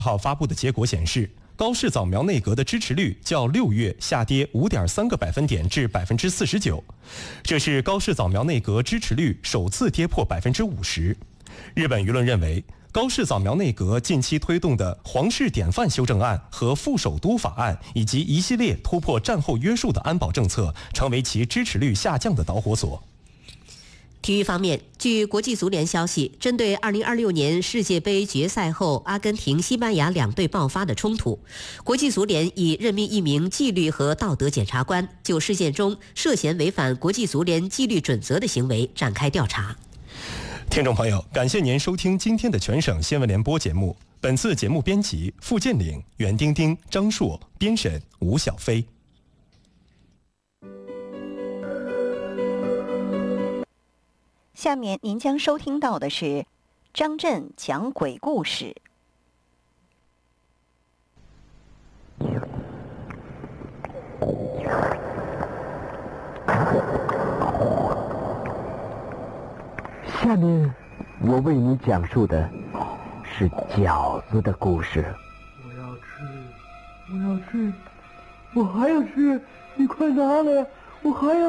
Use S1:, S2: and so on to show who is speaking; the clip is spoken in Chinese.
S1: 号发布的结果显示，高市早苗内阁的支持率较6月下跌5.3个百分点至49%，这是高市早苗内阁支持率首次跌破50%。日本舆论认为，高市早苗内阁近期推动的皇室典范修正案和副首都法案，以及一系列突破战后约束的安保政策，成为其支持率下降的导火索。
S2: 体育方面，据国际足联消息，针对2026年世界杯决赛后阿根廷、西班牙两队爆发的冲突，国际足联已任命一名纪律和道德检察官，就事件中涉嫌违反国际足联纪律准则的行为展开调查。
S1: 听众朋友，感谢您收听今天的全省新闻联播节目。本次节目编辑付建岭、袁丁丁、张硕，编审吴小飞。
S3: 下面您将收听到的是张震讲鬼故事。
S4: 下面我为你讲述的是饺子的故事。
S5: 我要吃，我要吃，我还要吃，你快拿来，我还要